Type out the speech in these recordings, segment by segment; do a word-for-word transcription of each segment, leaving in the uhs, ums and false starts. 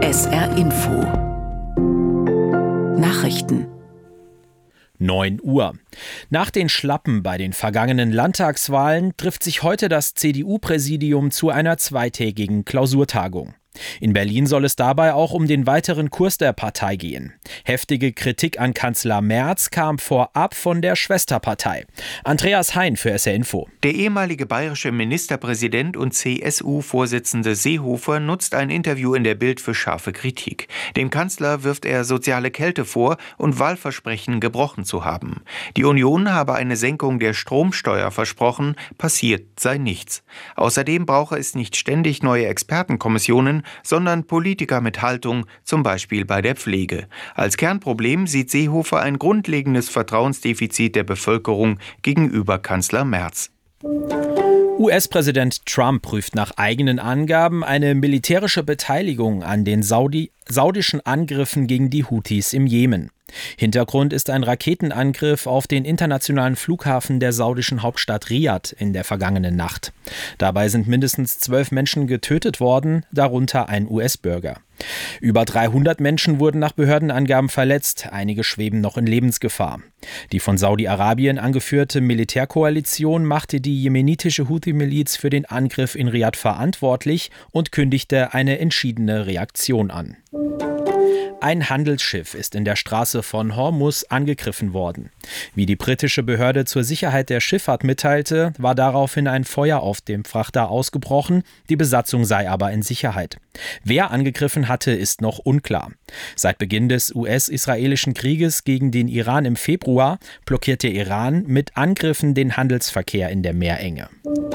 S R Info Nachrichten neun Uhr. Nach den Schlappen bei den vergangenen Landtagswahlen trifft sich heute das C D U-Präsidium zu einer zweitägigen Klausurtagung. In Berlin soll es dabei auch um den weiteren Kurs der Partei gehen. Heftige Kritik an Kanzler Merz kam vorab von der Schwesterpartei. Andreas Hein für S R Info. Der ehemalige bayerische Ministerpräsident und C S U-Vorsitzende Seehofer nutzt ein Interview in der Bild für scharfe Kritik. Dem Kanzler wirft er soziale Kälte vor und Wahlversprechen gebrochen zu haben. Die Union habe eine Senkung der Stromsteuer versprochen, passiert sei nichts. Außerdem brauche es nicht ständig neue Expertenkommissionen, sondern Politiker mit Haltung, zum Beispiel bei der Pflege. Als Kernproblem sieht Seehofer ein grundlegendes Vertrauensdefizit der Bevölkerung gegenüber Kanzler Merz. U S-Präsident Trump prüft nach eigenen Angaben eine militärische Beteiligung an den Saudi- saudischen Angriffen gegen die Houthis im Jemen. Hintergrund ist ein Raketenangriff auf den internationalen Flughafen der saudischen Hauptstadt Riad in der vergangenen Nacht. Dabei sind mindestens zwölf Menschen getötet worden, darunter ein U S-Bürger. Über dreihundert Menschen wurden nach Behördenangaben verletzt, einige schweben noch in Lebensgefahr. Die von Saudi-Arabien angeführte Militärkoalition machte die jemenitische Houthi-Miliz für den Angriff in Riad verantwortlich und kündigte eine entschiedene Reaktion an. Ein Handelsschiff ist in der Straße von Hormuz angegriffen worden. Wie die britische Behörde zur Sicherheit der Schifffahrt mitteilte, war daraufhin ein Feuer auf dem Frachter ausgebrochen, die Besatzung sei aber in Sicherheit. Wer angegriffen hatte, ist noch unklar. Seit Beginn des U S-israelischen Krieges gegen den Iran im Februar blockiert der Iran mit Angriffen den Handelsverkehr in der Meerenge.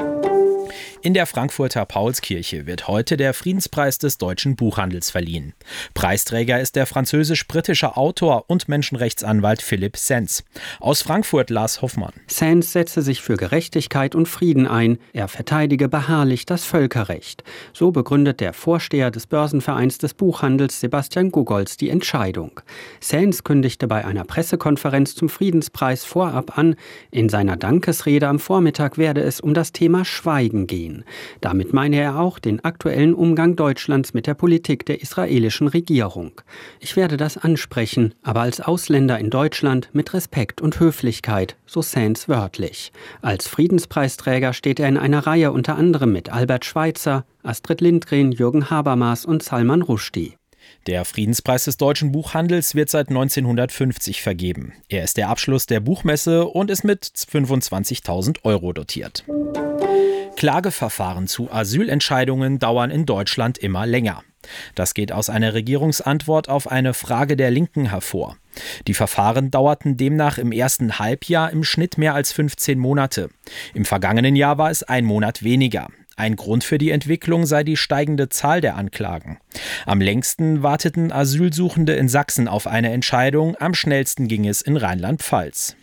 In der Frankfurter Paulskirche wird heute der Friedenspreis des deutschen Buchhandels verliehen. Preisträger ist der französisch-britische Autor und Menschenrechtsanwalt Philipp Sands. Aus Frankfurt Lars Hoffmann. Sands setze sich für Gerechtigkeit und Frieden ein. Er verteidige beharrlich das Völkerrecht. So begründet der Vorsteher des Börsenvereins des Buchhandels Sebastian Gugolz die Entscheidung. Sands kündigte bei einer Pressekonferenz zum Friedenspreis vorab an, in seiner Dankesrede am Vormittag werde es um das Thema Schweigen gehen. Damit meine er auch den aktuellen Umgang Deutschlands mit der Politik der israelischen Regierung. Ich werde das ansprechen, aber als Ausländer in Deutschland mit Respekt und Höflichkeit, so Sands wörtlich. Als Friedenspreisträger steht er in einer Reihe unter anderem mit Albert Schweitzer, Astrid Lindgren, Jürgen Habermas und Salman Rushdie. Der Friedenspreis des deutschen Buchhandels wird seit neunzehnhundertfünfzig vergeben. Er ist der Abschluss der Buchmesse und ist mit fünfundzwanzigtausend Euro dotiert. Klageverfahren zu Asylentscheidungen dauern in Deutschland immer länger. Das geht aus einer Regierungsantwort auf eine Frage der Linken hervor. Die Verfahren dauerten demnach im ersten Halbjahr im Schnitt mehr als fünfzehn Monate. Im vergangenen Jahr war es ein Monat weniger. Ein Grund für die Entwicklung sei die steigende Zahl der Anklagen. Am längsten warteten Asylsuchende in Sachsen auf eine Entscheidung, am schnellsten ging es in Rheinland-Pfalz.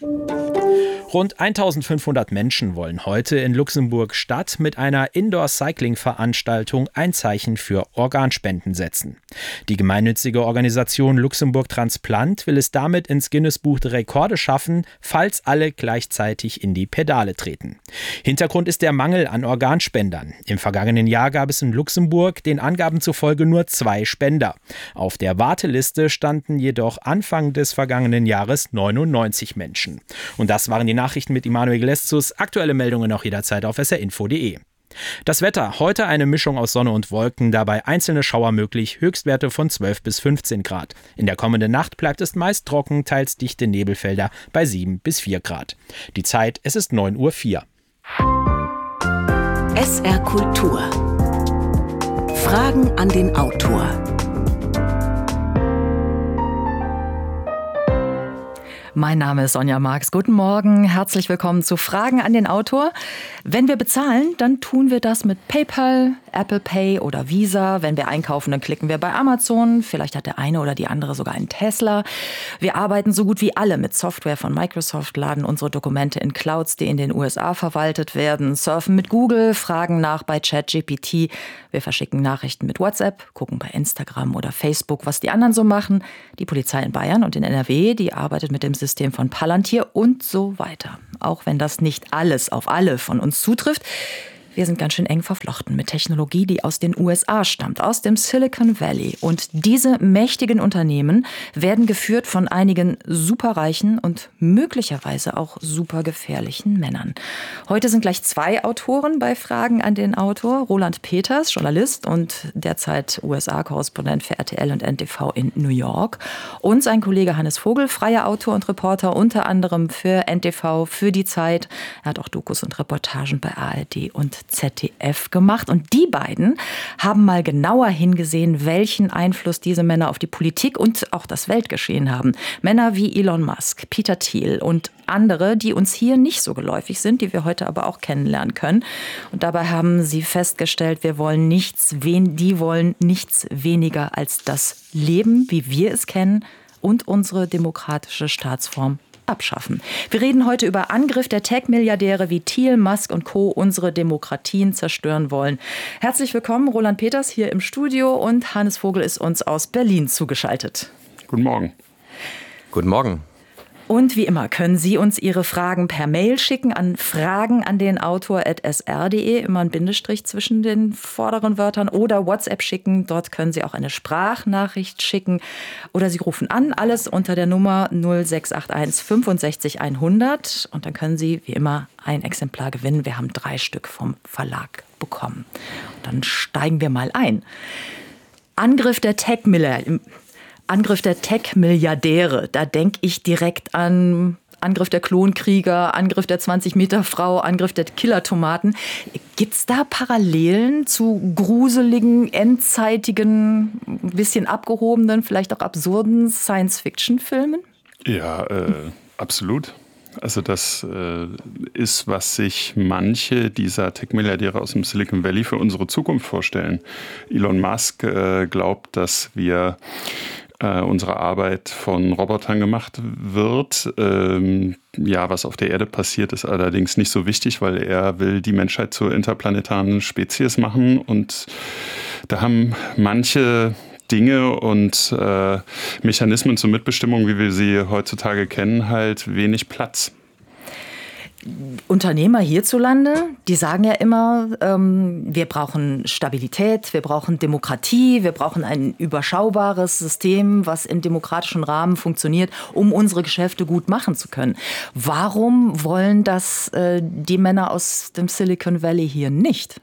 Rund eintausendfünfhundert Menschen wollen heute in Luxemburg-Stadt mit einer Indoor-Cycling-Veranstaltung ein Zeichen für Organspenden setzen. Die gemeinnützige Organisation Luxemburg Transplant will es damit ins Guinness-Buch der Rekorde schaffen, falls alle gleichzeitig in die Pedale treten. Hintergrund ist der Mangel an Organspendern. Im vergangenen Jahr gab es in Luxemburg den Angaben zufolge nur zwei Spender. Auf der Warteliste standen jedoch Anfang des vergangenen Jahres neunundneunzig Menschen. Und das waren die Nachrichten mit Immanuel Gleszus. Aktuelle Meldungen auch jederzeit auf s r info punkt de. Das Wetter, heute eine Mischung aus Sonne und Wolken, dabei einzelne Schauer möglich, Höchstwerte von zwölf bis fünfzehn Grad. In der kommenden Nacht bleibt es meist trocken, teils dichte Nebelfelder bei sieben bis vier Grad. Die Zeit, es ist neun Uhr vier. S R Kultur. Fragen an den Autor. Mein Name ist Sonja Marx. Guten Morgen, herzlich willkommen zu Fragen an den Autor. Wenn wir bezahlen, dann tun wir das mit PayPal, Apple Pay oder Visa. Wenn wir einkaufen, dann klicken wir bei Amazon. Vielleicht hat der eine oder die andere sogar einen Tesla. Wir arbeiten so gut wie alle mit Software von Microsoft, laden unsere Dokumente in Clouds, die in den U S A verwaltet werden, surfen mit Google, fragen nach bei ChatGPT. Wir verschicken Nachrichten mit WhatsApp, gucken bei Instagram oder Facebook, was die anderen so machen. Die Polizei in Bayern und in N R W, die arbeitet mit dem System von Palantir und so weiter. Auch wenn das nicht alles auf alle von uns zutrifft, Wir sind ganz schön eng verflochten mit Technologie, die aus den U S A stammt, aus dem Silicon Valley. Und diese mächtigen Unternehmen werden geführt von einigen superreichen und möglicherweise auch supergefährlichen Männern. Heute sind gleich zwei Autoren bei Fragen an den Autor. Roland Peters, Journalist und derzeit U S A-Korrespondent für R T L und N T V in New York. Und sein Kollege Hannes Vogel, freier Autor und Reporter, unter anderem für N T V, für die Zeit. Er hat auch Dokus und Reportagen bei A R D und Z D F gemacht. Und die beiden haben mal genauer hingesehen, welchen Einfluss diese Männer auf die Politik und auch das Weltgeschehen haben. Männer wie Elon Musk, Peter Thiel und andere, die uns hier nicht so geläufig sind, die wir heute aber auch kennenlernen können. Und dabei haben sie festgestellt, wir wollen nichts, wen, die wollen nichts weniger als das Leben, wie wir es kennen, und unsere demokratische Staatsform abschaffen. Wir reden heute über Angriff der Tech-Milliardäre, wie Thiel, Musk und Co. unsere Demokratien zerstören wollen. Herzlich willkommen, Roland Peters hier im Studio, und Hannes Vogel ist uns aus Berlin zugeschaltet. Guten Morgen. Guten Morgen. Und wie immer können Sie uns Ihre Fragen per Mail schicken an fragen an den Autor at s r punkt d e, immer ein Bindestrich zwischen den vorderen Wörtern, oder WhatsApp schicken. Dort können Sie auch eine Sprachnachricht schicken oder Sie rufen an, alles unter der Nummer null sechs acht eins fünfundsechzig hundert, und dann können Sie wie immer ein Exemplar gewinnen. Wir haben drei Stück vom Verlag bekommen. Und dann steigen wir mal ein. Angriff der Tech-Milliardäre. Angriff der Tech-Milliardäre, da denke ich direkt an Angriff der Klonkrieger, Angriff der zwanzig-Meter-Frau, Angriff der Killertomaten. Gibt es da Parallelen zu gruseligen, endzeitigen, ein bisschen abgehobenen, vielleicht auch absurden Science-Fiction-Filmen? Ja, äh, absolut. Also das äh, ist, was sich manche dieser Tech-Milliardäre aus dem Silicon Valley für unsere Zukunft vorstellen. Elon Musk äh, glaubt, dass wir äh, unsere Arbeit von Robotern gemacht wird. Ähm, ja, was auf der Erde passiert, ist allerdings nicht so wichtig, weil er will die Menschheit zur interplanetaren Spezies machen. Und da haben manche Dinge und äh, Mechanismen zur Mitbestimmung, wie wir sie heutzutage kennen, halt wenig Platz. Unternehmer hierzulande, die sagen ja immer, ähm, wir brauchen Stabilität, wir brauchen Demokratie, wir brauchen ein überschaubares System, was im demokratischen Rahmen funktioniert, um unsere Geschäfte gut machen zu können. Warum wollen das äh, die Männer aus dem Silicon Valley hier nicht?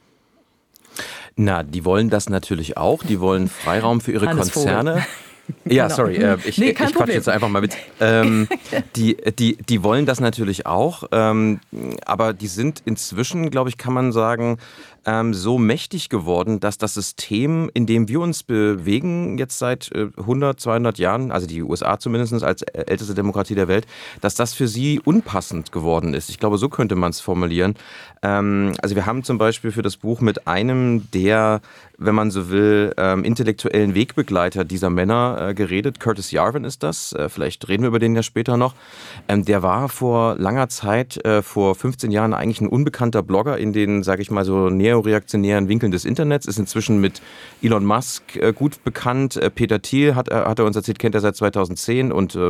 Na, die wollen das natürlich auch. Die wollen Freiraum für ihre Hannes Konzerne. Vogel. Ja, Genau. sorry, äh, ich, Nee, ich quatsch jetzt einfach mal mit. Ähm, die, die, die wollen das natürlich auch, ähm, aber die sind inzwischen, glaube ich, kann man sagen, ähm, so mächtig geworden, dass das System, in dem wir uns bewegen, jetzt seit äh, hundert, zweihundert Jahren, also die U S A zumindest als älteste Demokratie der Welt, dass das für sie unpassend geworden ist. Ich glaube, so könnte man es formulieren. Ähm, also wir haben zum Beispiel für das Buch mit einem der, wenn man so will, ähm, intellektuellen Wegbegleiter dieser Männer äh, geredet. Curtis Yarvin ist das. Äh, vielleicht reden wir über den ja später noch. Ähm, der war vor langer Zeit, äh, vor fünfzehn Jahren, eigentlich ein unbekannter Blogger in den, sage ich mal, so neoreaktionären Winkeln des Internets. Ist inzwischen mit Elon Musk äh, gut bekannt. Äh, Peter Thiel hat, äh, hat er uns erzählt, kennt er seit zweitausendzehn. Und äh,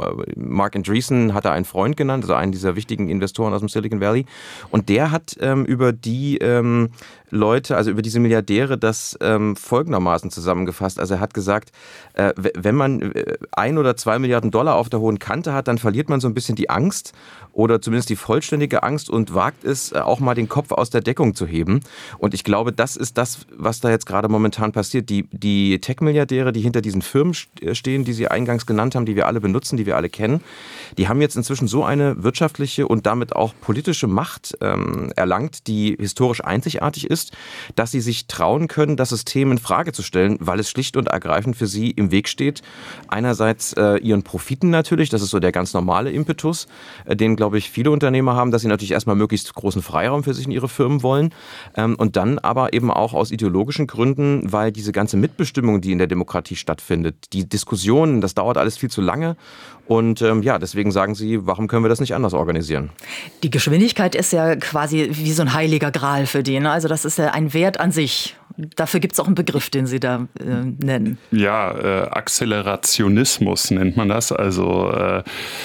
Mark Andreessen hat er einen Freund genannt, also einen dieser wichtigen Investoren aus dem Silicon Valley. Und der hat ähm, über die ähm, Leute, also über diese Milliardäre, das ähm, folgendermaßen zusammengefasst. Also er hat gesagt, äh, wenn man ein oder zwei Milliarden Dollar auf der hohen Kante hat, dann verliert man so ein bisschen die Angst oder zumindest die vollständige Angst und wagt es, auch mal den Kopf aus der Deckung zu heben. Und ich glaube, das ist das, was da jetzt gerade momentan passiert. Die, die Tech-Milliardäre, die hinter diesen Firmen stehen, die Sie eingangs genannt haben, die wir alle benutzen, die wir alle kennen, die haben jetzt inzwischen so eine wirtschaftliche und damit auch politische Macht ähm, erlangt, die historisch einzigartig ist, dass sie sich trauen können, das System in Frage zu stellen, weil es schlicht und ergreifend für sie im Weg steht. Einerseits äh, ihren Profiten natürlich, das ist so der ganz normale Impetus, äh, den, glaube ich, viele Unternehmer haben, dass sie natürlich erstmal möglichst großen Freiraum für sich in ihre Firmen wollen. Ähm, und dann aber eben auch aus ideologischen Gründen, weil diese ganze Mitbestimmung, die in der Demokratie stattfindet, die Diskussionen, das dauert alles viel zu lange. Und ähm, ja, deswegen sagen sie, warum können wir das nicht anders organisieren? Die Geschwindigkeit ist ja quasi wie so ein heiliger Gral für die. Ne? Also das ist ja ein Wert an sich. Dafür gibt es auch einen Begriff, den Sie da äh, nennen. Ja, äh, Akzelerationismus nennt man das. Also äh,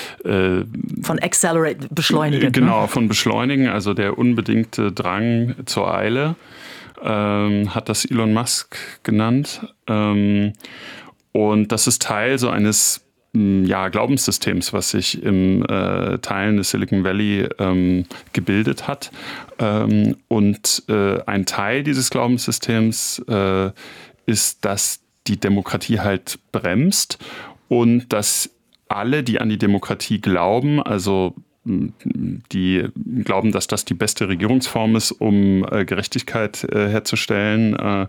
äh, von Accelerate, beschleunigen. Genau, ne? von beschleunigen. Also der unbedingte Drang zur Langeweile, ähm, hat das Elon Musk genannt. Ähm, und das ist Teil so eines ja, Glaubenssystems, was sich im äh, Teilen des Silicon Valley ähm, gebildet hat. Ähm, und äh, ein Teil dieses Glaubenssystems äh, ist, dass die Demokratie halt bremst und dass alle, die an die Demokratie glauben, also die glauben, dass das die beste Regierungsform ist, um äh, Gerechtigkeit äh, herzustellen, äh,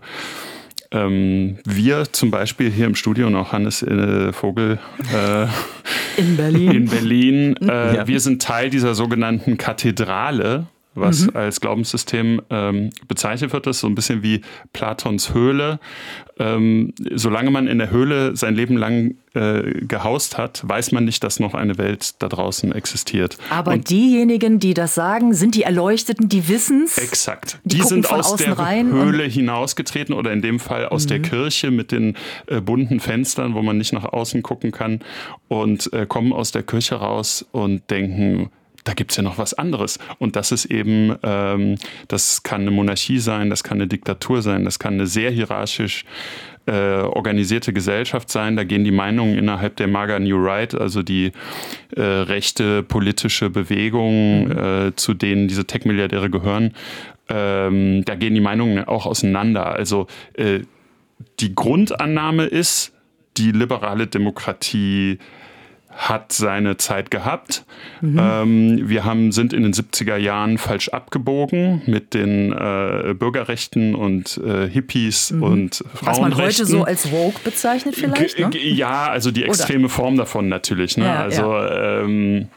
Ähm, wir zum Beispiel hier im Studio und auch Hannes äh, Vogel äh, in Berlin, in Berlin äh, ja. wir sind Teil dieser sogenannten Kathedrale, was mhm. als Glaubenssystem ähm, bezeichnet wird. Das ist so ein bisschen wie Platons Höhle. Ähm, solange man in der Höhle sein Leben lang äh, gehaust hat, weiß man nicht, dass noch eine Welt da draußen existiert. Aber und diejenigen, die das sagen, sind die Erleuchteten, die wissen's. Exakt. Die, die sind sind aus der Höhle und hinausgetreten oder in dem Fall aus mhm. der Kirche mit den äh, bunten Fenstern, wo man nicht nach außen gucken kann und äh, kommen aus der Kirche raus und denken, da gibt es ja noch was anderes. Und das ist eben, ähm, das kann eine Monarchie sein, das kann eine Diktatur sein, das kann eine sehr hierarchisch äh, organisierte Gesellschaft sein. Da gehen die Meinungen innerhalb der MAGA New Right, also die äh, rechte politische Bewegung, mhm. äh, zu denen diese Tech-Milliardäre gehören, ähm, da gehen die Meinungen auch auseinander. Also äh, die Grundannahme ist, die liberale Demokratie hat seine Zeit gehabt. Mhm. Ähm, wir haben, sind in den siebziger Jahren falsch abgebogen mit den äh, Bürgerrechten und äh, Hippies mhm. und Frauenrechten. Was man heute so als Woke bezeichnet vielleicht, ne? Ja, also die extreme Oder? Form davon natürlich. Ne? Ja, also ja. Ähm,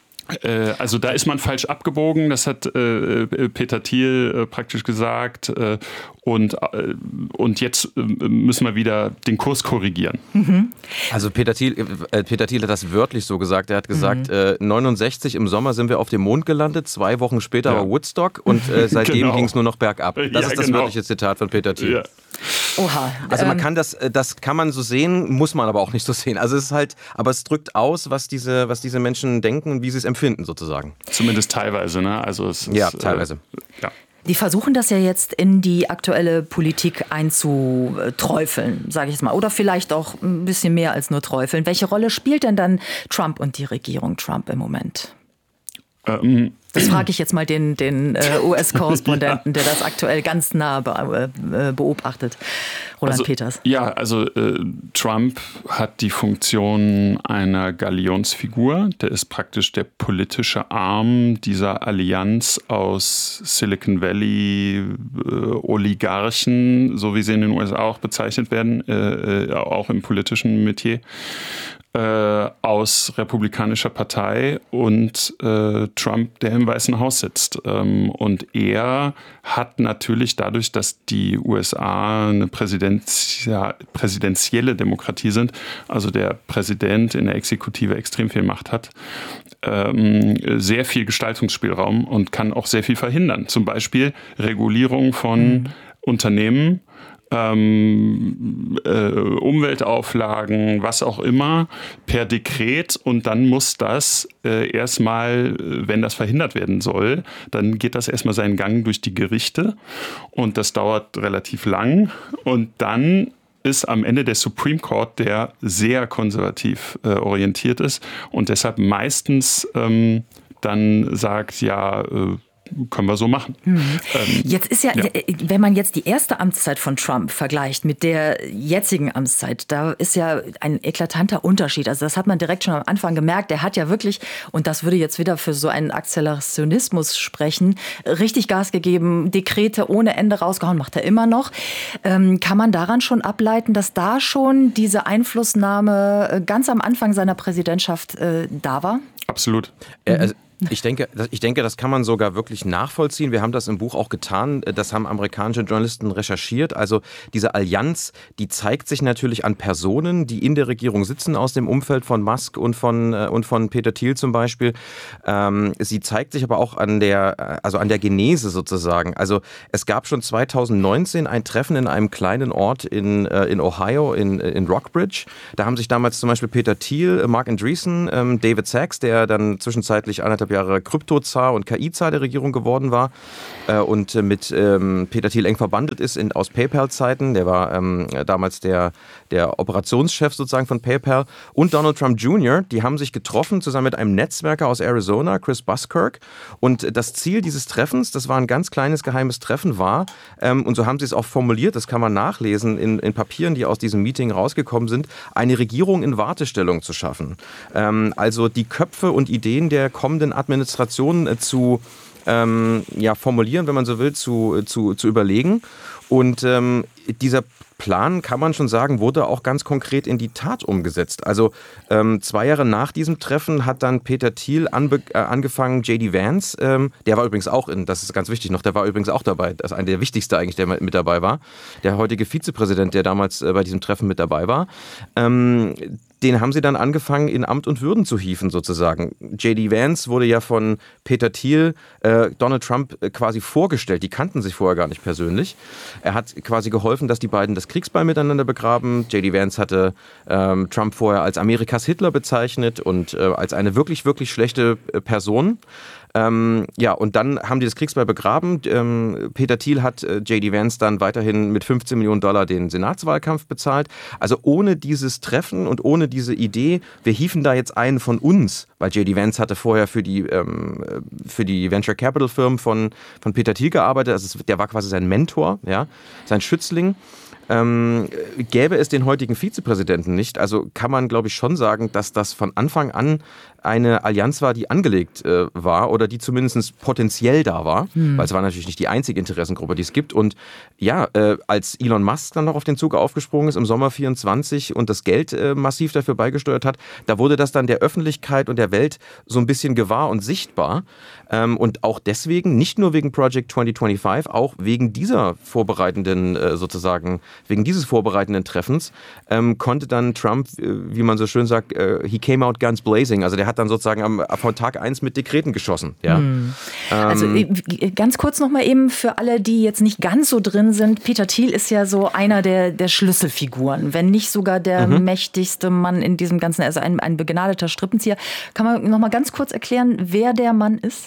Also da ist man falsch abgebogen, das hat äh, Peter Thiel äh, praktisch gesagt äh, und, äh, und jetzt äh, müssen wir wieder den Kurs korrigieren. Mhm. Also Peter Thiel, äh, Peter Thiel hat das wörtlich so gesagt, er hat gesagt, mhm. äh, neunundsechzig im Sommer sind wir auf dem Mond gelandet, zwei Wochen später ja. war Woodstock und äh, seitdem genau. ging es nur noch bergab. Das ja, ist das genau. wörtliche Zitat von Peter Thiel. Ja. Oha. Also man ähm, kann das, das kann man so sehen, muss man aber auch nicht so sehen. Also es ist halt, aber es drückt aus, was diese, was diese Menschen denken und wie sie es empfinden sozusagen. Zumindest teilweise, ne? Also es ist, ja, teilweise. Äh, ja. Die versuchen das ja jetzt in die aktuelle Politik einzuträufeln, sage ich jetzt mal. Oder vielleicht auch ein bisschen mehr als nur träufeln. Welche Rolle spielt denn dann Trump und die Regierung Trump im Moment? Ähm. Das frage ich jetzt mal den, den äh, U S-Korrespondenten, ja. der das aktuell ganz nah be- äh, beobachtet, Roland also, Peters. Ja, also äh, Trump hat die Funktion einer Galionsfigur. Der ist praktisch der politische Arm dieser Allianz aus Silicon Valley äh, Oligarchen, so wie sie in den U S A auch bezeichnet werden, äh, äh, auch im politischen Metier. Äh, aus republikanischer Partei und äh, Trump, der im Weißen Haus sitzt. Ähm, und er hat natürlich dadurch, dass die U S A eine Präsidentia- präsidentielle Demokratie sind, also der Präsident in der Exekutive extrem viel Macht hat, ähm, sehr viel Gestaltungsspielraum und kann auch sehr viel verhindern. Zum Beispiel Regulierung von mhm. Unternehmen, Ähm, äh, Umweltauflagen, was auch immer, per Dekret und dann muss das äh, erstmal, wenn das verhindert werden soll, dann geht das erstmal seinen Gang durch die Gerichte und das dauert relativ lang und dann ist am Ende der Supreme Court, der sehr konservativ äh, orientiert ist und deshalb meistens ähm, dann sagt, ja, äh, können wir so machen. Mhm. Ähm, jetzt ist ja, ja, wenn man jetzt die erste Amtszeit von Trump vergleicht mit der jetzigen Amtszeit, da ist ja ein eklatanter Unterschied. Also das hat man direkt schon am Anfang gemerkt. Der hat ja wirklich, und das würde jetzt wieder für so einen Akzelerationismus sprechen, richtig Gas gegeben, Dekrete ohne Ende rausgehauen, macht er immer noch. Ähm, kann man daran schon ableiten, dass da schon diese Einflussnahme ganz am Anfang seiner Präsidentschaft äh, da war? Absolut. Mhm. Also Ich denke, ich denke, das kann man sogar wirklich nachvollziehen. Wir haben das im Buch auch getan. Das haben amerikanische Journalisten recherchiert. Also diese Allianz, die zeigt sich natürlich an Personen, die in der Regierung sitzen, aus dem Umfeld von Musk und von, und von Peter Thiel zum Beispiel. Ähm, sie zeigt sich aber auch an der, also an der Genese sozusagen. Also es gab schon zweitausendneunzehn ein Treffen in einem kleinen Ort in, in Ohio, in, in Rockbridge. Da haben sich damals zum Beispiel Peter Thiel, Mark Andreessen, ähm, David Sachs, der dann zwischenzeitlich anderthalb Jahre Kryptozar und K I-Zar der Regierung geworden war äh, und mit ähm, Peter Thiel eng verbandelt ist in, aus PayPal-Zeiten. Der war ähm, damals der, der Operationschef sozusagen von PayPal. Und Donald Trump Junior, die haben sich getroffen zusammen mit einem Netzwerker aus Arizona, Chris Buskirk. Und das Ziel dieses Treffens, das war ein ganz kleines geheimes Treffen, war, ähm, und so haben sie es auch formuliert, das kann man nachlesen in, in Papieren, die aus diesem Meeting rausgekommen sind, eine Regierung in Wartestellung zu schaffen. Ähm, also die Köpfe und Ideen der kommenden Administration äh, zu ähm, ja, formulieren, wenn man so will, zu, zu, zu überlegen. Und ähm, dieser Plan, kann man schon sagen, wurde auch ganz konkret in die Tat umgesetzt. Also ähm, zwei Jahre nach diesem Treffen hat dann Peter Thiel anbe- äh, angefangen, J D Vance, ähm, der war übrigens auch, in, das ist ganz wichtig noch, der war übrigens auch dabei, das ist einer der wichtigste eigentlich, der mit dabei war, der heutige Vizepräsident, der damals äh, bei diesem Treffen mit dabei war, ähm, den haben sie dann angefangen, in Amt und Würden zu hieven sozusagen. J D Vance wurde ja von Peter Thiel äh, Donald Trump äh, quasi vorgestellt. Die kannten sich vorher gar nicht persönlich. Er hat quasi geholfen, dass die beiden das Kriegsbeil miteinander begraben. J D Vance hatte ähm, Trump vorher als Amerikas Hitler bezeichnet und äh, als eine wirklich, wirklich schlechte äh, Person. Ähm, ja, und dann haben die das Kriegsbeil begraben. Ähm, Peter Thiel hat äh, J D Vance dann weiterhin mit fünfzehn Millionen Dollar den Senatswahlkampf bezahlt. Also ohne dieses Treffen und ohne diese Idee, wir hieven da jetzt einen von uns, weil J D Vance hatte vorher für die, ähm, für die Venture Capital Firmen von, von Peter Thiel gearbeitet. Also der war quasi sein Mentor, ja, sein Schützling. Ähm, gäbe es den heutigen Vizepräsidenten nicht, also kann man, glaube ich, schon sagen, dass das von Anfang an eine Allianz war, die angelegt äh, war oder die zumindest potenziell da war, hm. weil es war natürlich nicht die einzige Interessengruppe, die es gibt. Und ja, äh, als Elon Musk dann noch auf den Zug aufgesprungen ist im Sommer vierundzwanzig und das Geld äh, massiv dafür beigesteuert hat, da wurde das dann der Öffentlichkeit und der Welt so ein bisschen gewahr und sichtbar. Ähm, und auch deswegen, nicht nur wegen Project zwanzig fünfundzwanzig, auch wegen dieser vorbereitenden, äh, sozusagen, wegen dieses vorbereitenden Treffens, ähm, konnte dann Trump, äh, wie man so schön sagt, äh, he came out guns blazing. Also der hat dann sozusagen am, von Tag eins mit Dekreten geschossen. Ja? Hm. Also ähm, ganz kurz nochmal eben für alle, die jetzt nicht ganz so drin sind. Peter Thiel ist ja so einer der, der Schlüsselfiguren, wenn nicht sogar der mhm. mächtigste Mann in diesem Ganzen, also ein, ein begnadeter Strippenzieher. Kann man nochmal ganz kurz erklären, wer der Mann ist?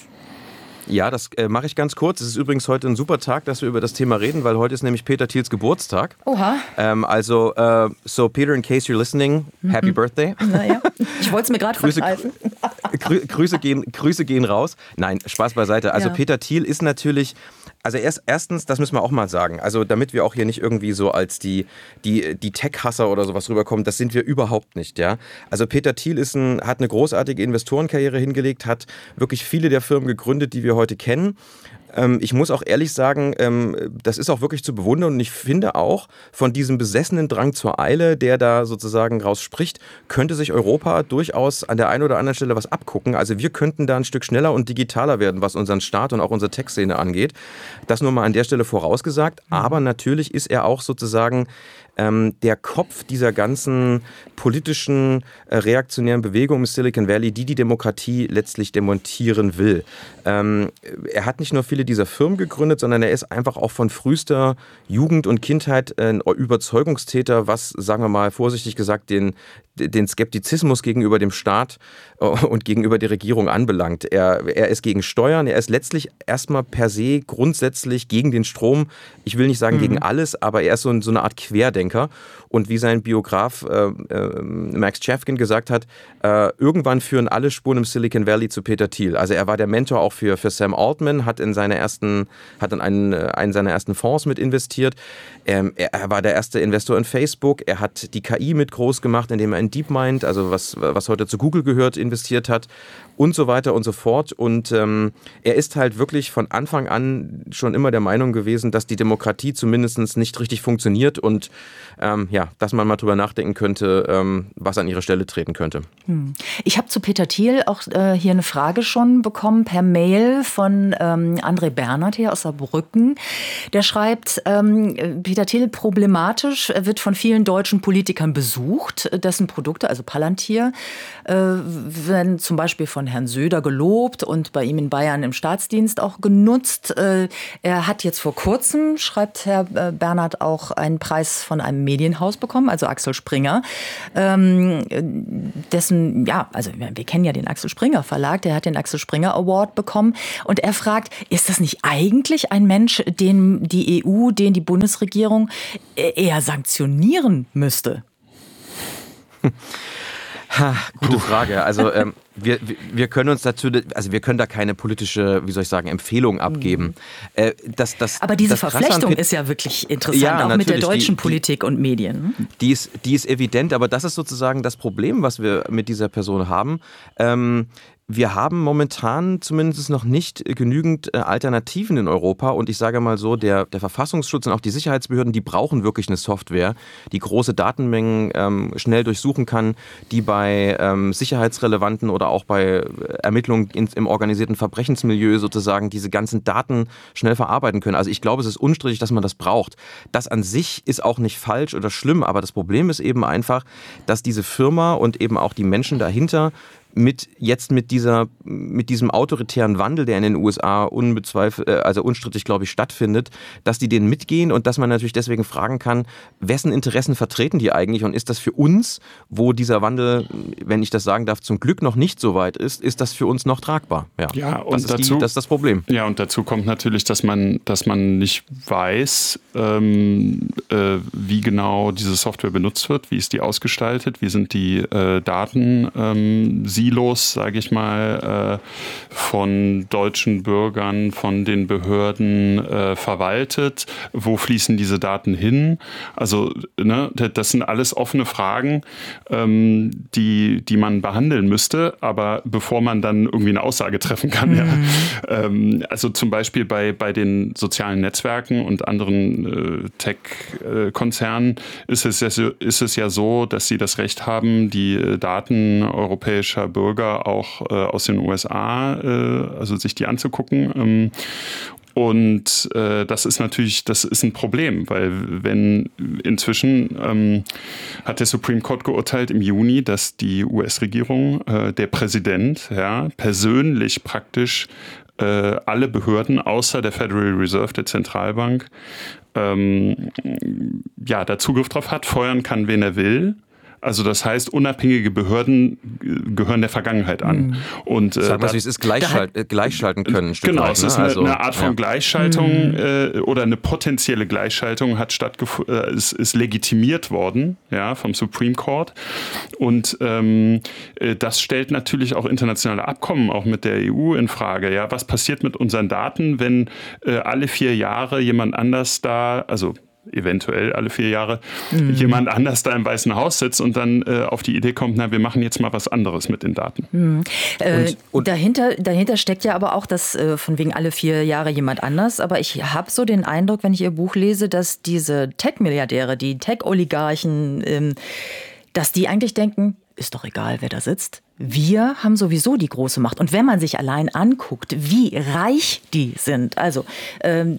Ja, das äh, mache ich ganz kurz. Es ist übrigens heute ein super Tag, dass wir über das Thema reden, weil heute ist nämlich Peter Thiels Geburtstag. Oha. Ähm, also, äh, so Peter, in case you're listening, mhm. happy birthday. Naja, ich wollte es mir gerade vergreifen. Grü- Grüße, gehen, Grüße gehen raus. Nein, Spaß beiseite. Also ja. Peter Thiel ist natürlich... Also erst, erstens, das müssen wir auch mal sagen, also damit wir auch hier nicht irgendwie so als die, die, die Tech-Hasser oder sowas rüberkommen, das sind wir überhaupt nicht, ja. Also Peter Thiel ist ein, hat eine großartige Investorenkarriere hingelegt, hat wirklich viele der Firmen gegründet, die wir heute kennen. Ich muss auch ehrlich sagen, das ist auch wirklich zu bewundern und ich finde auch, von diesem besessenen Drang zur Eile, der da sozusagen raus spricht, könnte sich Europa durchaus an der einen oder anderen Stelle was abgucken. Also wir könnten da ein Stück schneller und digitaler werden, was unseren Staat und auch unsere Tech-Szene angeht. Das nur mal an der Stelle vorausgesagt. Aber natürlich ist er auch sozusagen ähm, der Kopf dieser ganzen politischen, äh, reaktionären Bewegung im Silicon Valley, die die Demokratie letztlich demontieren will. Ähm, er hat nicht nur viele dieser Firmen gegründet, sondern er ist einfach auch von frühester Jugend und Kindheit ein Überzeugungstäter, was, sagen wir mal vorsichtig gesagt, den, den Skeptizismus gegenüber dem Staat und gegenüber der Regierung anbelangt. Er, er ist gegen Steuern, er ist letztlich erstmal per se grundsätzlich gegen den Strom. Ich will nicht sagen mhm. gegen alles, aber er ist so, so eine Art Querdenker. Und wie sein Biograf äh, äh, Max Chafkin gesagt hat, äh, irgendwann führen alle Spuren im Silicon Valley zu Peter Thiel. Also er war der Mentor auch für, für Sam Altman, hat in seine ersten, hat in einen, einen seiner ersten Fonds mit investiert. Ähm, er, er war der erste Investor in Facebook. Er hat die K I mit groß gemacht, indem er in DeepMind, also was, was heute zu Google gehört, investiert hat und so weiter und so fort. Und ähm, er ist halt wirklich von Anfang an schon immer der Meinung gewesen, dass die Demokratie zumindest nicht richtig funktioniert und ähm, ja, dass man mal drüber nachdenken könnte, ähm, was an ihre Stelle treten könnte. Hm. Ich habe zu Peter Thiel auch äh, hier eine Frage schon bekommen per Mail von ähm, André Bernhard hier aus Saarbrücken. Der schreibt, ähm, Peter Thiel problematisch, wird von vielen deutschen Politikern besucht, dessen Produkte, also Palantir, äh, werden zum Beispiel von Herrn Söder gelobt und bei ihm in Bayern im Staatsdienst auch genutzt. Äh, er hat jetzt vor kurzem, schreibt Herr Bernhard, auch einen Preis von einem Medienhaus rausbekommen, also Axel Springer, ähm, dessen, ja, also wir kennen ja den Axel Springer Verlag, der hat den Axel Springer Award bekommen und er fragt, ist das nicht eigentlich ein Mensch, den die E U, den die Bundesregierung eher sanktionieren müsste? Ha, gute Frage. Also ähm, wir, wir können uns dazu, also wir können da keine politische, wie soll ich sagen, Empfehlung abgeben. Äh, das, das, Aber diese das Verflechtung ist ja wirklich interessant, ja, auch mit der deutschen die, Politik die, und Medien. Die ist, die ist evident, aber das ist sozusagen das Problem, was wir mit dieser Person haben. Ähm, Wir haben momentan zumindest noch nicht genügend Alternativen in Europa und ich sage mal so, der, der Verfassungsschutz und auch die Sicherheitsbehörden, die brauchen wirklich eine Software, die große Datenmengen ähm, schnell durchsuchen kann, die bei ähm, sicherheitsrelevanten oder auch bei Ermittlungen in, im organisierten Verbrechensmilieu sozusagen diese ganzen Daten schnell verarbeiten können. Also ich glaube, es ist unstrittig, dass man das braucht. Das an sich ist auch nicht falsch oder schlimm, aber das Problem ist eben einfach, dass diese Firma und eben auch die Menschen dahinter mit jetzt mit dieser mit diesem autoritären Wandel, der in den U S A unbezweifelt, also unstrittig, glaube ich, stattfindet, dass die denen mitgehen und dass man natürlich deswegen fragen kann, wessen Interessen vertreten die eigentlich und ist das für uns, wo dieser Wandel, wenn ich das sagen darf, zum Glück noch nicht so weit ist, ist das für uns noch tragbar? Ja, ja und das ist, dazu, die, das ist das Problem. Ja, und dazu kommt natürlich, dass man, dass man nicht weiß, ähm, äh, wie genau diese Software benutzt wird, wie ist die ausgestaltet, wie sind die äh, Daten ähm, Silos, sage ich mal, äh, von deutschen Bürgern, von den Behörden äh, verwaltet. Wo fließen diese Daten hin? Also, ne, das sind alles offene Fragen, ähm, die, die man behandeln müsste, aber bevor man dann irgendwie eine Aussage treffen kann. Mhm. Ja. Ähm, also zum Beispiel bei, bei den sozialen Netzwerken und anderen äh, Tech-Konzernen ist es, ja so, ist es ja so, dass sie das Recht haben, die äh, Daten europäischer Bürger auch äh, aus den U S A, äh, also sich die anzugucken. Ähm, und äh, das ist natürlich, das ist ein Problem, weil wenn inzwischen ähm, hat der Supreme Court geurteilt im Juni, dass die U S-Regierung, äh, der Präsident, ja, persönlich praktisch äh, alle Behörden außer der Federal Reserve, der Zentralbank, ähm, ja, da Zugriff drauf hat, feuern kann, wen er will. Also das heißt, unabhängige Behörden gehören der Vergangenheit an. Mhm. Und, äh, Sag mal, wie es ist gleichschalt, äh, gleichschalten können. Ein Stück genau, weit, es ist ne? eine, also, eine Art von ja. Gleichschaltung mhm. äh, oder eine potenzielle Gleichschaltung hat stattgef- äh, ist, ist legitimiert worden, ja, vom Supreme Court. Und ähm, äh, das stellt natürlich auch internationale Abkommen, auch mit der E U in Frage. Ja, was passiert mit unseren Daten, wenn äh, alle vier Jahre jemand anders da, also eventuell alle vier Jahre, mhm. jemand anders da im Weißen Haus sitzt und dann äh, auf die Idee kommt, na, wir machen jetzt mal was anderes mit den Daten. Mhm. Äh, und, und dahinter, dahinter steckt ja aber auch, dass äh, von wegen alle vier Jahre jemand anders, aber ich habe so den Eindruck, wenn ich Ihr Buch lese, dass diese Tech-Milliardäre, die Tech-Oligarchen, ähm, dass die eigentlich denken, ist doch egal, wer da sitzt. Wir haben sowieso die große Macht. Und wenn man sich allein anguckt, wie reich die sind, also ähm,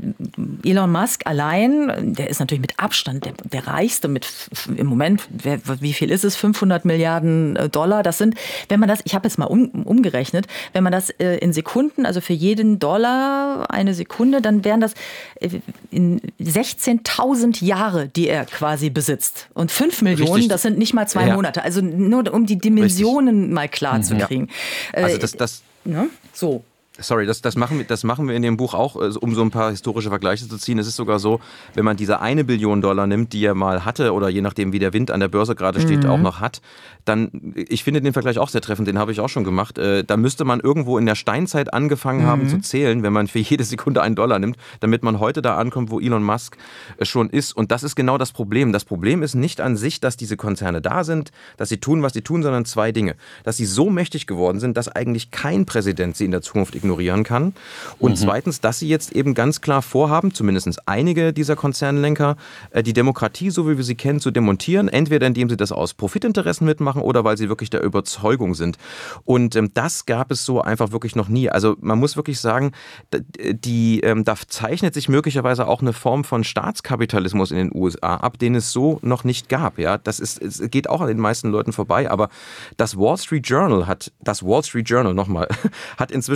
Elon Musk allein, der ist natürlich mit Abstand der, der reichste, mit im Moment, wer, wie viel ist es, fünfhundert Milliarden Dollar, das sind, wenn man das, ich habe jetzt mal um, umgerechnet, wenn man das äh, in Sekunden, also für jeden Dollar eine Sekunde, dann wären das äh, in sechzehntausend Jahre, die er quasi besitzt. Und fünf Millionen, Richtig. Das sind nicht mal zwei ja. Monate. Also nur um die Dimension Richtig. Mal klar zu kriegen. Ja. Also das, das ne? So. Sorry, das, das, machen wir, das machen wir in dem Buch auch, um so ein paar historische Vergleiche zu ziehen. Es ist sogar so, wenn man diese eine Billion Dollar nimmt, die er mal hatte oder je nachdem, wie der Wind an der Börse gerade steht, mhm. auch noch hat, dann, ich finde den Vergleich auch sehr treffend, den habe ich auch schon gemacht, äh, da müsste man irgendwo in der Steinzeit angefangen mhm. haben zu zählen, wenn man für jede Sekunde einen Dollar nimmt, damit man heute da ankommt, wo Elon Musk äh, schon ist. Und das ist genau das Problem. Das Problem ist nicht an sich, dass diese Konzerne da sind, dass sie tun, was sie tun, sondern zwei Dinge. Dass sie so mächtig geworden sind, dass eigentlich kein Präsident sie in der Zukunft ignorieren kann. Und mhm. zweitens, dass sie jetzt eben ganz klar vorhaben, zumindest einige dieser Konzernlenker, die Demokratie, so wie wir sie kennen, zu demontieren. Entweder indem sie das aus Profitinteressen mitmachen oder weil sie wirklich der Überzeugung sind. Und ähm, das gab es so einfach wirklich noch nie. Also man muss wirklich sagen, die, ähm, da zeichnet sich möglicherweise auch eine Form von Staatskapitalismus in den U S A ab, den es so noch nicht gab. Ja, das ist, es geht auch an den meisten Leuten vorbei. Aber das Wall Street Journal hat, das Wall Street Journal nochmal, hat inzwischen davon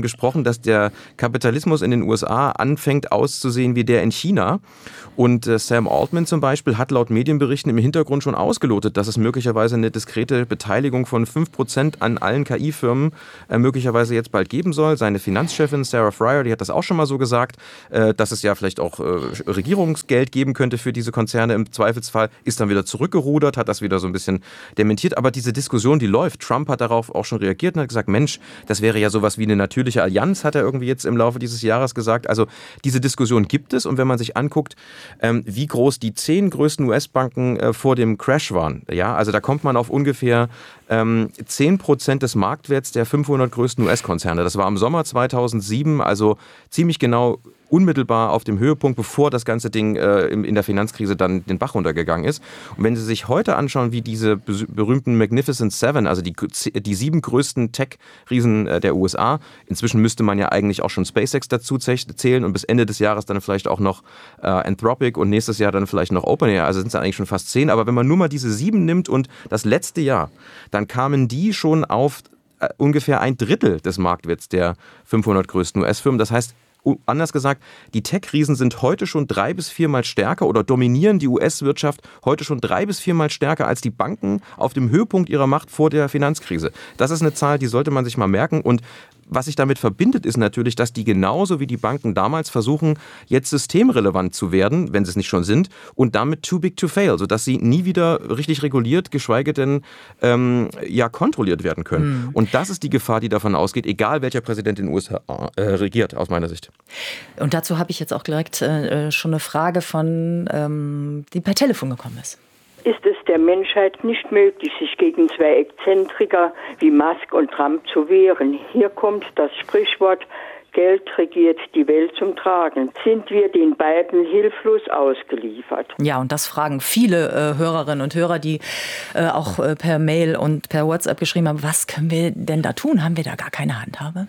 gesprochen, dass der Kapitalismus in den U S A anfängt auszusehen wie der in China. Und äh, Sam Altman zum Beispiel hat laut Medienberichten im Hintergrund schon ausgelotet, dass es möglicherweise eine diskrete Beteiligung von fünf Prozent an allen K I-Firmen äh, möglicherweise jetzt bald geben soll. Seine Finanzchefin Sarah Fryer, die hat das auch schon mal so gesagt, äh, dass es ja vielleicht auch äh, Regierungsgeld geben könnte für diese Konzerne im Zweifelsfall, ist dann wieder zurückgerudert, hat das wieder so ein bisschen dementiert. Aber diese Diskussion, die läuft. Trump hat darauf auch schon reagiert und hat gesagt, Mensch, das wäre ja sowas wie eine natürliche Allianz, hat er irgendwie jetzt im Laufe dieses Jahres gesagt. Also diese Diskussion gibt es und wenn man sich anguckt, ähm, wie groß die zehn größten U S-Banken äh, vor dem Crash waren, ja, also da kommt man auf ungefähr ähm, zehn Prozent des Marktwerts der fünfhundert größten U S-Konzerne. Das war im Sommer zweitausendsieben, also ziemlich genau unmittelbar auf dem Höhepunkt, bevor das ganze Ding äh, in der Finanzkrise dann den Bach runtergegangen ist. Und wenn Sie sich heute anschauen, wie diese berühmten Magnificent Seven, also die, die sieben größten Tech-Riesen der U S A, inzwischen müsste man ja eigentlich auch schon SpaceX dazu zählen und bis Ende des Jahres dann vielleicht auch noch äh, Anthropic und nächstes Jahr dann vielleicht noch OpenAI, also sind es eigentlich schon fast zehn. Aber wenn man nur mal diese sieben nimmt und das letzte Jahr, dann kamen die schon auf äh, ungefähr ein Drittel des Marktwerts der fünfhundert größten U S-Firmen. Das heißt, anders gesagt, die Tech-Riesen sind heute schon drei bis viermal stärker oder dominieren die U S-Wirtschaft heute schon drei bis viermal stärker als die Banken auf dem Höhepunkt ihrer Macht vor der Finanzkrise. Das ist eine Zahl, die sollte man sich mal merken. Und was sich damit verbindet, ist natürlich, dass die genauso wie die Banken damals versuchen, jetzt systemrelevant zu werden, wenn sie es nicht schon sind, und damit too big to fail, sodass sie nie wieder richtig reguliert, geschweige denn ähm, ja, kontrolliert werden können. Mhm. Und das ist die Gefahr, die davon ausgeht, egal welcher Präsident in den U S A äh, regiert, aus meiner Sicht. Und dazu habe ich jetzt auch direkt äh, schon eine Frage von, ähm, die per Telefon gekommen ist. Ist es der Menschheit nicht möglich, sich gegen zwei Exzentriker wie Musk und Trump zu wehren? Hier kommt das Sprichwort, Geld regiert die Welt zum Tragen. Sind wir den beiden hilflos ausgeliefert? Ja, und das fragen viele äh, Hörerinnen und Hörer, die äh, auch äh, per Mail und per WhatsApp geschrieben haben, was können wir denn da tun? Haben wir da gar keine Handhabe?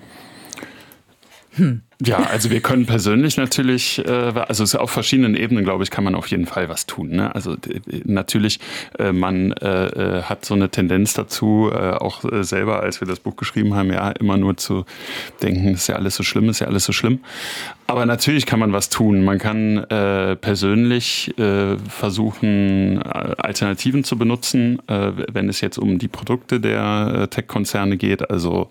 Hm. Ja, also wir können persönlich natürlich, äh, also auf verschiedenen Ebenen, glaube ich, kann man auf jeden Fall was tun. Ne? Also äh, natürlich, äh, man äh, hat so eine Tendenz dazu, äh, auch äh, selber, als wir das Buch geschrieben haben, ja, immer nur zu denken, ist ja alles so schlimm, ist ja alles so schlimm. Aber natürlich kann man was tun. Man kann äh, persönlich äh, versuchen, Alternativen zu benutzen, äh, wenn es jetzt um die Produkte der äh, Tech-Konzerne geht. Also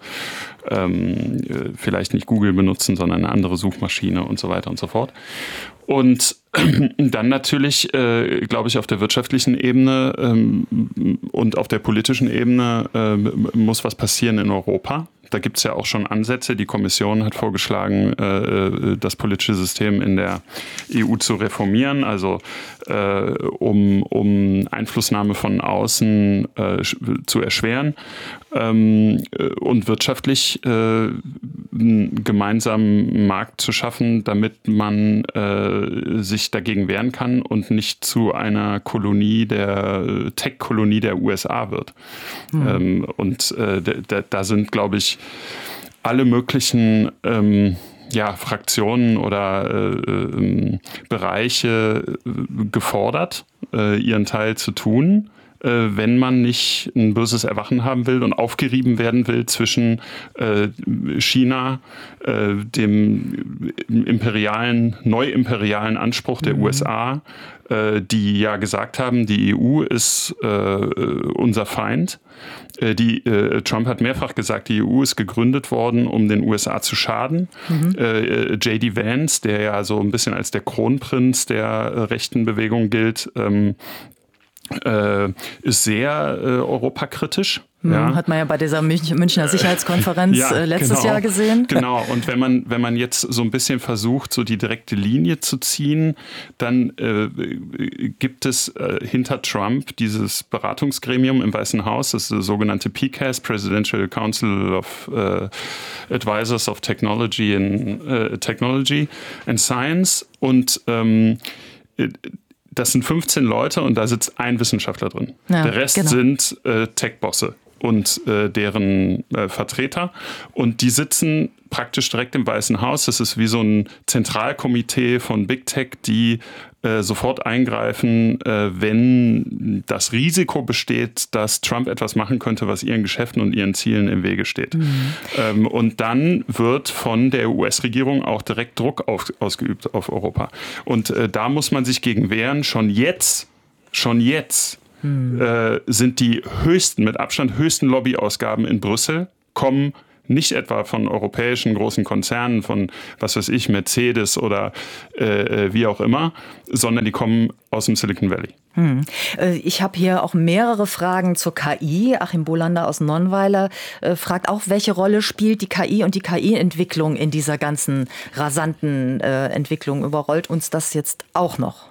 ähm, vielleicht nicht Google benutzen, sondern eine andere Suchmaschine und so weiter und so fort. Und dann natürlich, äh, glaube ich, auf der wirtschaftlichen Ebene ähm, und auf der politischen Ebene äh, muss was passieren in Europa. Da gibt es ja auch schon Ansätze. Die Kommission hat vorgeschlagen, äh, das politische System in der E U zu reformieren, also äh, um, um Einflussnahme von außen äh, zu erschweren ähm, und wirtschaftlich äh, einen gemeinsamen Markt zu schaffen, damit man äh, sich dagegen wehren kann und nicht zu einer Kolonie der Tech-Kolonie der U S A wird. Mhm. Ähm, und äh, da, da sind, glaube ich, alle möglichen ähm, ja, Fraktionen oder äh, äh, Bereiche gefordert, äh, ihren Teil zu tun, äh, wenn man nicht ein böses Erwachen haben will und aufgerieben werden will zwischen äh, China, äh, dem imperialen, neuimperialen Anspruch der mhm. U S A, äh, die ja gesagt haben, die E U ist äh, unser Feind. Die, äh, Trump hat mehrfach gesagt, die E U ist gegründet worden, um den U S A zu schaden. Mhm. Äh, J D Vance, der ja so ein bisschen als der Kronprinz der äh, rechten Bewegung gilt, ähm, äh, ist sehr äh, europakritisch. Ja. Hat man ja bei dieser Münchner Sicherheitskonferenz ja, letztes genau, Jahr gesehen. Genau, und wenn man, wenn man jetzt so ein bisschen versucht, so die direkte Linie zu ziehen, dann äh, gibt es äh, hinter Trump dieses Beratungsgremium im Weißen Haus, das ist das sogenannte P C A S, Presidential Council of äh, Advisors of Technology and, äh, Technology and Science. Und ähm, das sind fünfzehn Leute und da sitzt ein Wissenschaftler drin. Ja, Der Rest genau. sind äh, Tech-Bosse und äh, deren äh, Vertreter. Und die sitzen praktisch direkt im Weißen Haus. Das ist wie so ein Zentralkomitee von Big Tech, die äh, sofort eingreifen, äh, wenn das Risiko besteht, dass Trump etwas machen könnte, was ihren Geschäften und ihren Zielen im Wege steht. Mhm. Ähm, und dann wird von der U S-Regierung auch direkt Druck auf, ausgeübt auf Europa. Und äh, da muss man sich gegen wehren. Schon jetzt, schon jetzt mhm. äh, sind die höchsten, mit Abstand höchsten Lobbyausgaben in Brüssel, kommen nicht etwa von europäischen großen Konzernen, von, was weiß ich, Mercedes oder äh, wie auch immer, sondern die kommen aus dem Silicon Valley. Hm. Ich habe hier auch mehrere Fragen zur K I. Achim Bolander aus Nonnweiler äh, fragt auch, welche Rolle spielt die K I und die K I-Entwicklung in dieser ganzen rasanten äh, Entwicklung? Überrollt uns das jetzt auch noch?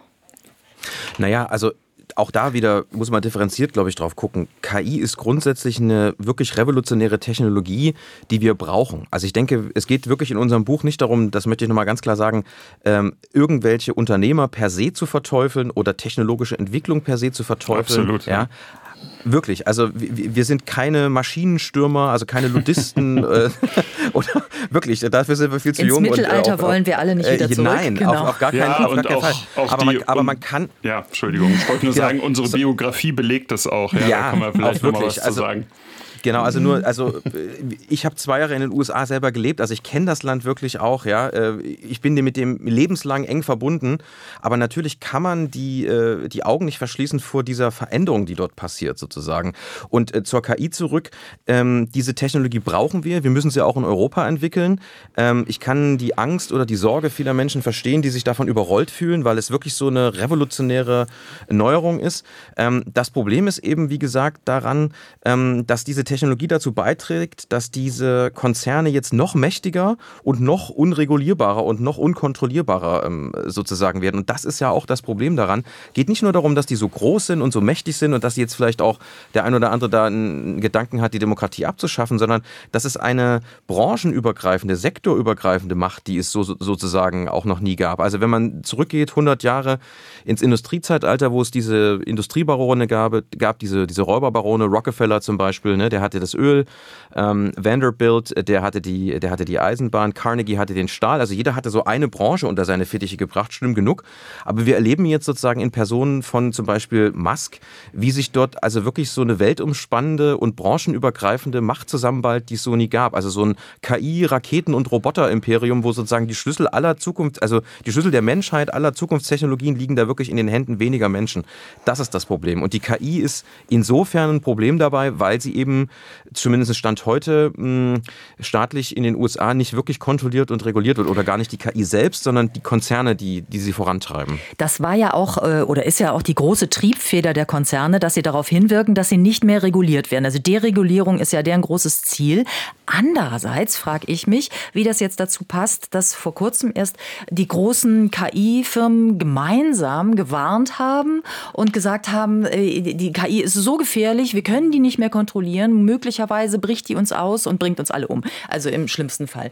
Naja, also auch da wieder muss man differenziert, glaube ich, drauf gucken. K I ist grundsätzlich eine wirklich revolutionäre Technologie, die wir brauchen. Also ich denke, es geht wirklich in unserem Buch nicht darum, das möchte ich nochmal ganz klar sagen, ähm, irgendwelche Unternehmer per se zu verteufeln oder technologische Entwicklung per se zu verteufeln. Absolut, ja. ja. Wirklich, also wir sind keine Maschinenstürmer, also keine Ludisten äh, oder wirklich, dafür sind wir viel zu Ins jung. Ins Mittelalter und, äh, wollen wir alle nicht wieder zurück. Nein, genau. auf, auf gar keinen, ja, auf gar keinen auch, Fall. Auch, auch aber, man, die, aber man kann... Ja, Entschuldigung, ich wollte nur ja, sagen, unsere so, Biografie belegt das auch. Ja, ja da kann man vielleicht noch mal was also, zu sagen. Genau, also nur, also ich habe zwei Jahre in den U S A selber gelebt, also ich kenne das Land wirklich auch, ja. Ich bin mit dem lebenslang eng verbunden, aber natürlich kann man die, die Augen nicht verschließen vor dieser Veränderung, die dort passiert sozusagen. Und zur K I zurück, diese Technologie brauchen wir, wir müssen sie auch in Europa entwickeln. Ich kann die Angst oder die Sorge vieler Menschen verstehen, die sich davon überrollt fühlen, weil es wirklich so eine revolutionäre Neuerung ist. Das Problem ist eben, wie gesagt, daran, dass diese Technologie Technologie dazu beiträgt, dass diese Konzerne jetzt noch mächtiger und noch unregulierbarer und noch unkontrollierbarer ähm, sozusagen werden. Und das ist ja auch das Problem daran. Geht nicht nur darum, dass die so groß sind und so mächtig sind und dass jetzt vielleicht auch der ein oder andere da einen Gedanken hat, die Demokratie abzuschaffen, sondern dass es eine branchenübergreifende, sektorübergreifende Macht, die es so, sozusagen auch noch nie gab. Also wenn man zurückgeht, hundert Jahre ins Industriezeitalter, wo es diese Industriebarone gab, gab diese, diese Räuberbarone, Rockefeller zum Beispiel, ne, der hatte das Öl, ähm, Vanderbilt, der hatte, die, der hatte die Eisenbahn, Carnegie hatte den Stahl, also jeder hatte so eine Branche unter seine Fittiche gebracht, schlimm genug, aber wir erleben jetzt sozusagen in Personen von zum Beispiel Musk, wie sich dort also wirklich so eine weltumspannende und branchenübergreifende Macht zusammenballt, die es so nie gab, also so ein K I-, Raketen- und Roboter-Imperium, wo sozusagen die Schlüssel aller Zukunft, also die Schlüssel der Menschheit, aller Zukunftstechnologien liegen da wirklich in den Händen weniger Menschen. Das ist das Problem und die K I ist insofern ein Problem dabei, weil sie eben zumindest Stand heute mh, staatlich in den U S A nicht wirklich kontrolliert und reguliert wird oder gar nicht die K I selbst, sondern die Konzerne, die, die sie vorantreiben. Das war ja auch oder ist ja auch die große Triebfeder der Konzerne, dass sie darauf hinwirken, dass sie nicht mehr reguliert werden. Also Deregulierung ist ja deren großes Ziel. Andererseits frage ich mich, wie das jetzt dazu passt, dass vor kurzem erst die großen K I-Firmen gemeinsam gewarnt haben und gesagt haben, die K I ist so gefährlich, wir können die nicht mehr kontrollieren. Möglicherweise bricht die uns aus und bringt uns alle um. Also im schlimmsten Fall.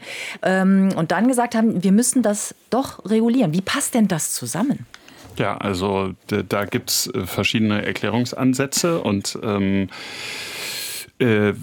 Und dann gesagt haben, wir müssen das doch regulieren. Wie passt denn das zusammen? Ja, also da gibt es verschiedene Erklärungsansätze und ähm, äh,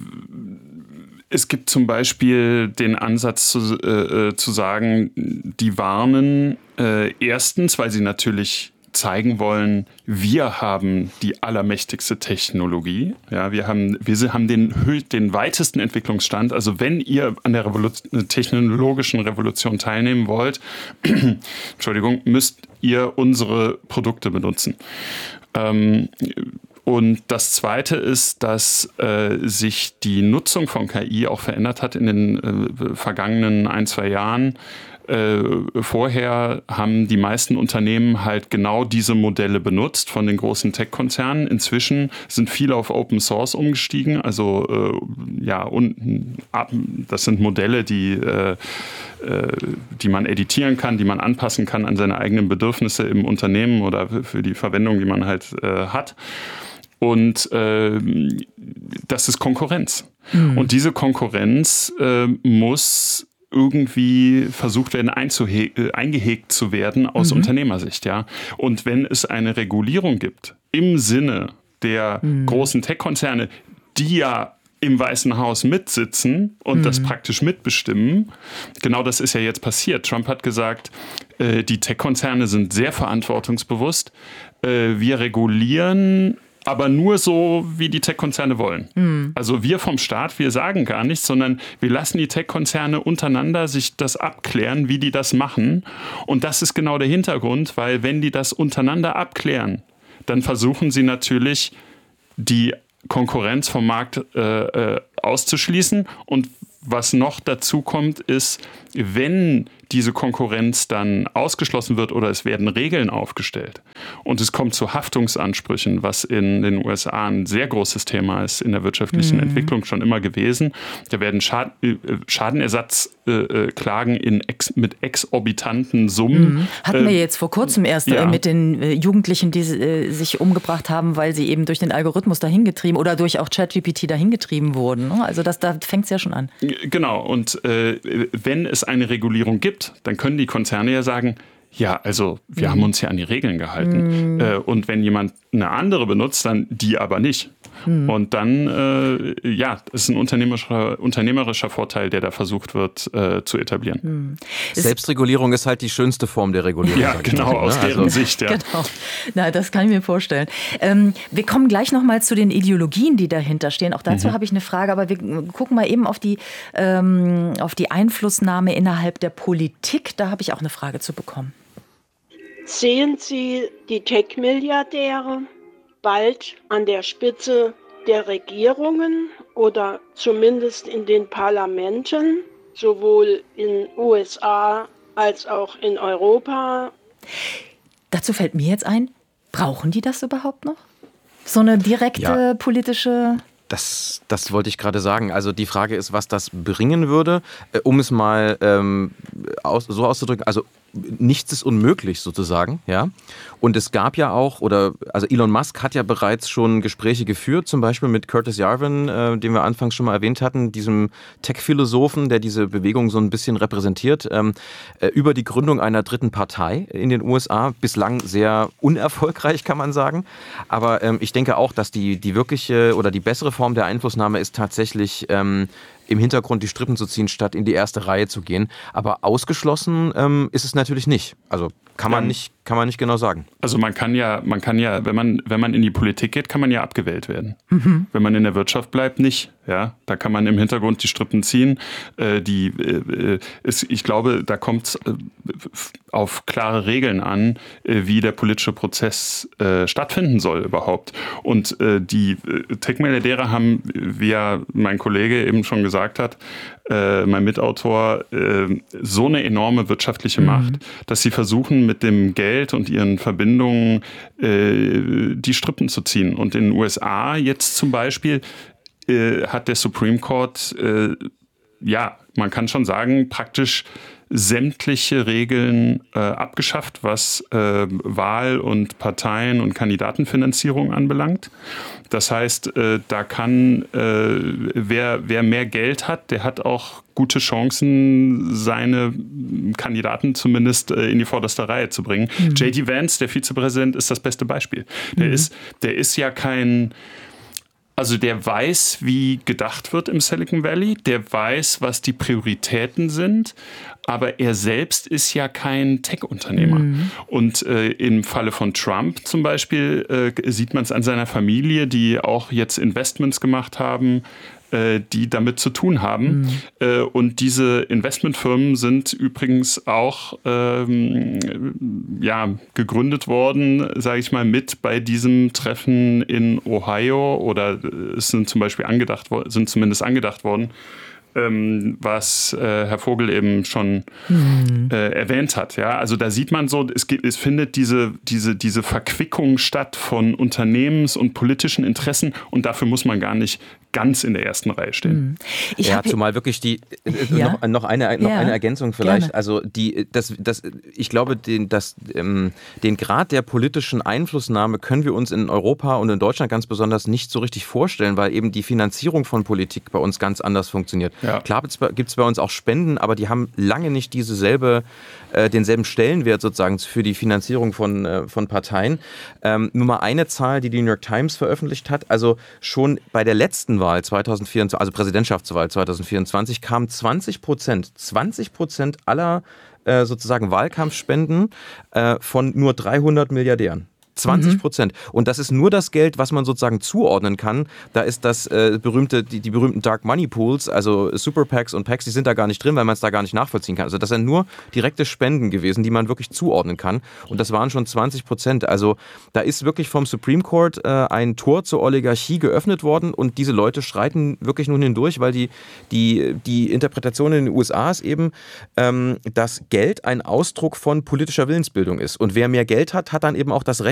es gibt zum Beispiel den Ansatz zu, äh, zu sagen, die warnen äh, erstens, weil sie natürlich zeigen wollen, wir haben die allermächtigste Technologie. Ja, wir haben, wir haben den, den weitesten Entwicklungsstand. Also wenn ihr an der Revolu- technologischen Revolution teilnehmen wollt, Entschuldigung, müsst ihr unsere Produkte benutzen. Ähm, Und das Zweite ist, dass äh, sich die Nutzung von K I auch verändert hat in den äh, vergangenen ein, zwei Jahren. Äh, vorher haben die meisten Unternehmen halt genau diese Modelle benutzt von den großen Tech-Konzernen. Inzwischen sind viele auf Open Source umgestiegen. Also äh, ja, und, das sind Modelle, die, äh, die man editieren kann, die man anpassen kann an seine eigenen Bedürfnisse im Unternehmen oder für die Verwendung, die man halt äh, hat. Und äh, das ist Konkurrenz. Mhm. Und diese Konkurrenz äh, muss irgendwie versucht werden, einzuhe- eingehegt zu werden aus mhm. Unternehmersicht. Ja? Und wenn es eine Regulierung gibt im Sinne der mhm. großen Tech-Konzerne, die ja im Weißen Haus mitsitzen und mhm. das praktisch mitbestimmen. Genau das ist ja jetzt passiert. Trump hat gesagt, äh, die Tech-Konzerne sind sehr verantwortungsbewusst. Äh, wir regulieren aber nur so, wie die Tech-Konzerne wollen. Mhm. Also wir vom Staat, wir sagen gar nichts, sondern wir lassen die Tech-Konzerne untereinander sich das abklären, wie die das machen. Und das ist genau der Hintergrund, weil wenn die das untereinander abklären, dann versuchen sie natürlich, die Konkurrenz vom Markt äh, äh, auszuschließen. Und was noch dazu kommt, ist, wenn diese Konkurrenz dann ausgeschlossen wird oder es werden Regeln aufgestellt und es kommt zu Haftungsansprüchen, was in den U S A ein sehr großes Thema ist in der wirtschaftlichen mhm. Entwicklung schon immer gewesen. Da werden Schad- Schadenersatzklagen in ex- mit exorbitanten Summen. Mhm. Hatten wir jetzt vor kurzem erst ja. mit den Jugendlichen, die sich umgebracht haben, weil sie eben durch den Algorithmus dahingetrieben oder durch auch ChatGPT dahingetrieben wurden. Also das, da fängt es ja schon an. Genau. Und äh, wenn es eine Regulierung gibt, dann können die Konzerne ja sagen, ja, also wir mhm. haben uns ja an die Regeln gehalten. Mhm. Äh, und wenn jemand eine andere benutzt, dann die aber nicht. Mhm. Und dann, äh, ja, das ist ein unternehmerischer, unternehmerischer Vorteil, der da versucht wird äh, zu etablieren. Mhm. Selbstregulierung ist halt die schönste Form der Regulierung. Ja, genau, aus ne? deren also. Sicht. Ja. Genau, na, das kann ich mir vorstellen. Ähm, wir kommen gleich nochmal zu den Ideologien, die dahinter stehen. Auch dazu mhm. habe ich eine Frage, aber wir gucken mal eben auf die, ähm, auf die Einflussnahme innerhalb der Politik. Da habe ich auch eine Frage zu bekommen. Sehen Sie die Tech-Milliardäre bald an der Spitze der Regierungen oder zumindest in den Parlamenten, sowohl in U S A als auch in Europa? Dazu fällt mir jetzt ein, brauchen die das überhaupt noch? So eine direkte ja. politische... Das, das wollte ich gerade sagen. Also die Frage ist, was das bringen würde, äh, um es mal ähm, aus, so auszudrücken. Also nichts ist unmöglich sozusagen, ja. Und es gab ja auch, oder also Elon Musk hat ja bereits schon Gespräche geführt, zum Beispiel mit Curtis Yarvin, äh, den wir anfangs schon mal erwähnt hatten, diesem Tech-Philosophen, der diese Bewegung so ein bisschen repräsentiert, ähm, äh, über die Gründung einer dritten Partei in den U S A. Bislang sehr unerfolgreich, kann man sagen. Aber ähm, ich denke auch, dass die, die wirkliche oder die bessere Form der Einflussnahme ist tatsächlich ähm, im Hintergrund die Strippen zu ziehen, statt in die erste Reihe zu gehen. Aber ausgeschlossen ähm, ist es natürlich nicht. Also kann man nicht, kann man nicht genau sagen. Also man kann ja, man kann ja, wenn man, wenn man in die Politik geht, kann man ja abgewählt werden. Mhm. Wenn man in der Wirtschaft bleibt, nicht. Ja, da kann man im Hintergrund die Strippen ziehen. Äh, die, äh, ist, ich glaube, da kommt es äh, auf klare Regeln an, äh, wie der politische Prozess äh, stattfinden soll überhaupt. Und äh, die äh, Tech-Milliardäre haben, wie ja mein Kollege eben schon gesagt hat, äh, mein Mitautor, äh, so eine enorme wirtschaftliche mhm. Macht, dass sie versuchen, mit dem Geld und ihren Verbindungen äh, die Strippen zu ziehen. Und in den U S A jetzt zum Beispiel äh, hat der Supreme Court, äh, ja, man kann schon sagen, praktisch sämtliche Regeln äh, abgeschafft, was äh, Wahl- und Parteien- und Kandidatenfinanzierung anbelangt. Das heißt, äh, da kann, äh, wer, wer mehr Geld hat, der hat auch gute Chancen, seine Kandidaten zumindest äh, in die vorderste Reihe zu bringen. Mhm. J D Vance, der Vizepräsident, ist das beste Beispiel. Der, mhm. ist, der ist ja kein... Also der weiß, wie gedacht wird im Silicon Valley, der weiß, was die Prioritäten sind, aber er selbst ist ja kein Tech-Unternehmer. Mhm. Und äh, im Falle von Trump zum Beispiel äh, sieht man es an seiner Familie, die auch jetzt Investments gemacht haben, äh, die damit zu tun haben. Mhm. Äh, und diese Investmentfirmen sind übrigens auch ähm, ja, gegründet worden, sage ich mal, mit bei diesem Treffen in Ohio, oder es sind zum Beispiel angedacht, sind zumindest angedacht worden, Ähm, was äh, Herr Vogel eben schon mhm. äh, erwähnt hat. Ja? Also da sieht man so, es, gibt, es findet diese, diese, diese Verquickung statt von Unternehmens- und politischen Interessen, und dafür muss man gar nicht ganz in der ersten Reihe stehen. Ich ja, zumal wirklich die, äh, ja? noch, noch, eine, noch ja, eine Ergänzung vielleicht, gerne. Also die, das, das, ich glaube, den, das, ähm, den Grad der politischen Einflussnahme können wir uns in Europa und in Deutschland ganz besonders nicht so richtig vorstellen, weil eben die Finanzierung von Politik bei uns ganz anders funktioniert. Ja. Klar gibt es bei uns auch Spenden, aber die haben lange nicht dieselbe, äh, denselben Stellenwert sozusagen für die Finanzierung von, äh, von Parteien. Ähm, nur mal eine Zahl, die die New York Times veröffentlicht hat, also schon bei der letzten Präsidentenwahl zweitausendvierundzwanzig, also Präsidentschaftswahl zweitausendvierundzwanzig, kamen zwanzig Prozent, zwanzig Prozent aller äh, sozusagen Wahlkampfspenden äh, von nur dreihundert Milliardären. zwanzig Prozent. Mhm. Und das ist nur das Geld, was man sozusagen zuordnen kann. Da ist das äh, berühmte, die, die berühmten Dark Money Pools, also Super PACs und PACs, die sind da gar nicht drin, weil man es da gar nicht nachvollziehen kann. Also das sind nur direkte Spenden gewesen, die man wirklich zuordnen kann. Und das waren schon zwanzig Prozent. Also da ist wirklich vom Supreme Court äh, ein Tor zur Oligarchie geöffnet worden und diese Leute schreiten wirklich nun hindurch, weil die, die, die Interpretation in den U S A ist eben, ähm, dass Geld ein Ausdruck von politischer Willensbildung ist. Und wer mehr Geld hat, hat dann eben auch das Recht,